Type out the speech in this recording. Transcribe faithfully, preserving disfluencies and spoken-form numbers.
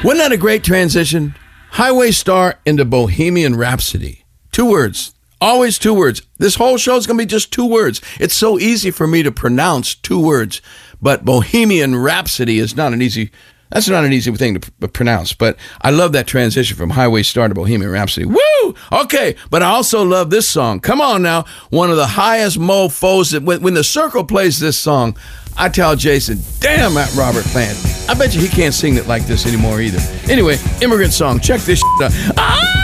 Wasn't that a great transition? Highway Star into Bohemian Rhapsody. Two words. Always two words. This whole show is going to be just two words. It's so easy for me to pronounce two words, but Bohemian Rhapsody is not an easy, that's not an easy thing to pr- pronounce, but I love that transition from Highway Star to Bohemian Rhapsody. Woo! Okay, but I also love this song. Come on now. One of the highest mofos, that when, when the Circle plays this song, I tell Jason, damn that Robert Plant. I bet you he can't sing it like this anymore either. Anyway, Immigrant Song. Check this shit out. Ah!